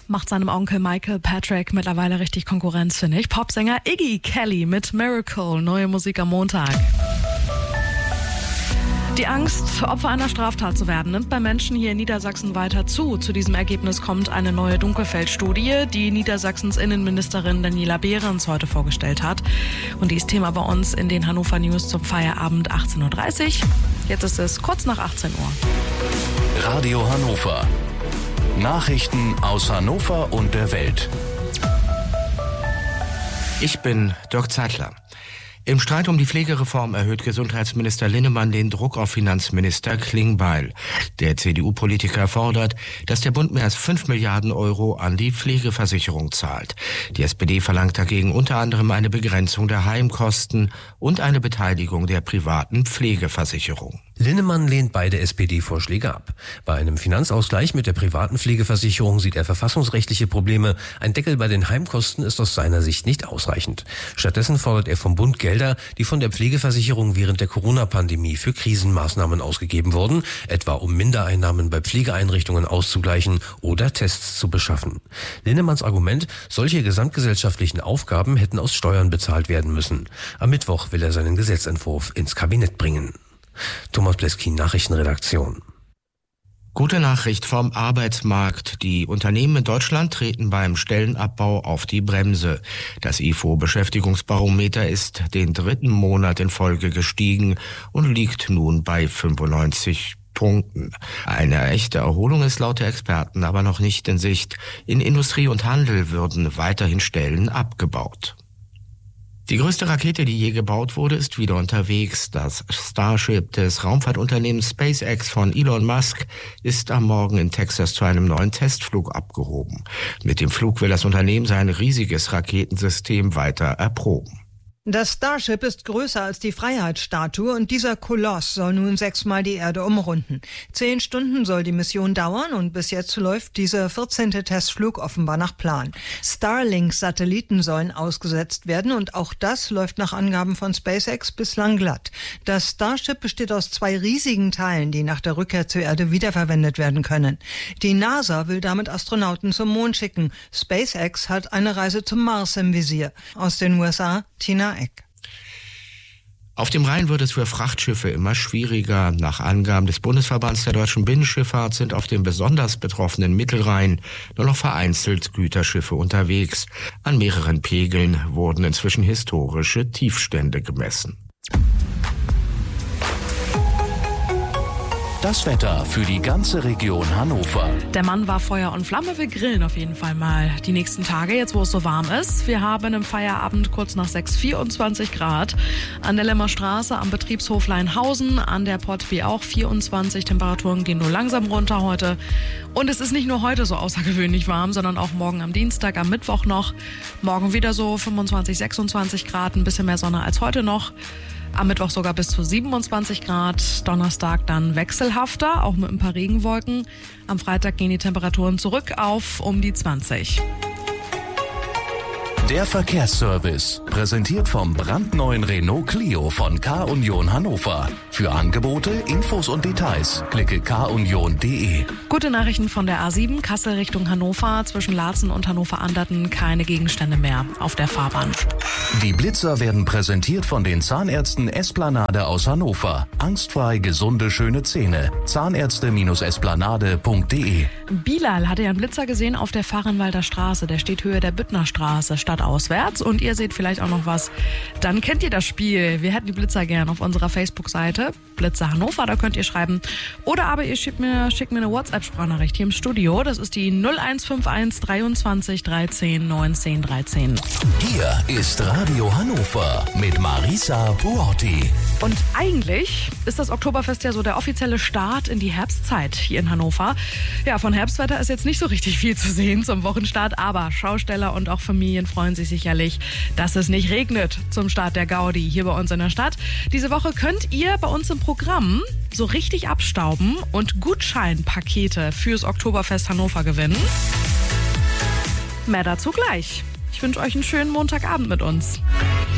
macht seinem Onkel Michael Patrick mittlerweile richtig Konkurrenz, finde ich. Popsänger Iggy Kelly mit Miracle, neue Musik am Montag. Die Angst, Opfer einer Straftat zu werden, nimmt bei Menschen hier in Niedersachsen weiter zu. Zu diesem Ergebnis kommt eine neue Dunkelfeld-Studie, die Niedersachsens Innenministerin Daniela Behrens heute vorgestellt hat. Und die ist Thema bei uns in den Hannover News zum Feierabend 18.30 Uhr. Jetzt ist es kurz nach 18 Uhr. Radio Hannover. Nachrichten aus Hannover und der Welt. Ich bin Dirk Zeitler. Im Streit um die Pflegereform erhöht Gesundheitsminister Linnemann den Druck auf Finanzminister Klingbeil. Der CDU-Politiker fordert, dass der Bund mehr als 5 Milliarden Euro an die Pflegeversicherung zahlt. Die SPD verlangt dagegen unter anderem eine Begrenzung der Heimkosten und eine Beteiligung der privaten Pflegeversicherung. Linnemann lehnt beide SPD-Vorschläge ab. Bei einem Finanzausgleich mit der privaten Pflegeversicherung sieht er verfassungsrechtliche Probleme. Ein Deckel bei den Heimkosten ist aus seiner Sicht nicht ausreichend. Stattdessen fordert er vom Bund Gelder, die von der Pflegeversicherung während der Corona-Pandemie für Krisenmaßnahmen ausgegeben wurden, etwa um Mindereinnahmen bei Pflegeeinrichtungen auszugleichen oder Tests zu beschaffen. Linnemanns Argument, solche gesamtgesellschaftlichen Aufgaben hätten aus Steuern bezahlt werden müssen. Am Mittwoch will er seinen Gesetzentwurf ins Kabinett bringen. Thomas Bleskin, Nachrichtenredaktion. Gute Nachricht vom Arbeitsmarkt. Die Unternehmen in Deutschland treten beim Stellenabbau auf die Bremse. Das ifo-Beschäftigungsbarometer ist den 3. Monat in Folge gestiegen und liegt nun bei 95 Punkten. Eine echte Erholung ist laut der Experten aber noch nicht in Sicht. In Industrie und Handel würden weiterhin Stellen abgebaut. Die größte Rakete, die je gebaut wurde, ist wieder unterwegs. Das Starship des Raumfahrtunternehmens SpaceX von Elon Musk ist am Morgen in Texas zu einem neuen Testflug abgehoben. Mit dem Flug will das Unternehmen sein riesiges Raketensystem weiter erproben. Das Starship ist größer als die Freiheitsstatue und dieser Koloss soll nun 6-mal die Erde umrunden. 10 Stunden soll die Mission dauern und bis jetzt läuft dieser 14. Testflug offenbar nach Plan. Starlink-Satelliten sollen ausgesetzt werden und auch das läuft nach Angaben von SpaceX bislang glatt. Das Starship besteht aus 2 riesigen Teilen, die nach der Rückkehr zur Erde wiederverwendet werden können. Die NASA will damit Astronauten zum Mond schicken. SpaceX hat eine Reise zum Mars im Visier. Aus den USA, Tina Eck. Auf dem Rhein wird es für Frachtschiffe immer schwieriger. Nach Angaben des Bundesverbands der deutschen Binnenschifffahrt sind auf dem besonders betroffenen Mittelrhein nur noch vereinzelt Güterschiffe unterwegs. An mehreren Pegeln wurden inzwischen historische Tiefstände gemessen. Das Wetter für die ganze Region Hannover. Der Mann war Feuer und Flamme. Wir grillen auf jeden Fall mal die nächsten Tage, jetzt wo es so warm ist. Wir haben im Feierabend kurz nach 6 24 Grad. An der Lemmer Straße am Betriebshof Leinhausen, an der Portby auch 24. Temperaturen gehen nur langsam runter heute. Und es ist nicht nur heute so außergewöhnlich warm, sondern auch morgen am Dienstag, am Mittwoch noch. Morgen wieder so 25, 26 Grad, ein bisschen mehr Sonne als heute noch. Am Mittwoch sogar bis zu 27 Grad, Donnerstag dann wechselhafter, auch mit ein paar Regenwolken. Am Freitag gehen die Temperaturen zurück auf um die 20. Der Verkehrsservice, präsentiert vom brandneuen Renault Clio von K-Union Hannover. Für Angebote, Infos und Details klicke kunion.de. Gute Nachrichten von der A7, Kassel Richtung Hannover. Zwischen Laatzen und Hannover-Anderten keine Gegenstände mehr auf der Fahrbahn. Die Blitzer werden präsentiert von den Zahnärzten Esplanade aus Hannover. Angstfrei gesunde, schöne Zähne. Zahnärzte-esplanade.de. Bilal hatte ja einen Blitzer gesehen auf der Fahrenwalder Straße. Der steht Höhe der Büttner Straße, stadtauswärts. Und ihr seht vielleicht auch noch was. Dann kennt ihr das Spiel. Wir hätten die Blitzer gern auf unserer Facebook-Seite. Blitzer Hannover, da könnt ihr schreiben. Oder aber ihr schickt mir eine WhatsApp-Sprachnachricht hier im Studio. Das ist die 0151 23 13 19 13. Hier ist Radio Hannover mit Marisa Buotti. Und eigentlich ist das Oktoberfest ja so der offizielle Start in die Herbstzeit hier in Hannover. Ja, von Herbstwetter ist jetzt nicht so richtig viel zu sehen zum Wochenstart, aber Schausteller und auch Familien freuen sich sicherlich, dass es nicht regnet zum Start der Gaudi hier bei uns in der Stadt. Diese Woche könnt ihr bei uns im Programm so richtig abstauben und Gutscheinpakete fürs Oktoberfest Hannover gewinnen. Mehr dazu gleich. Ich wünsche euch einen schönen Montagabend mit uns.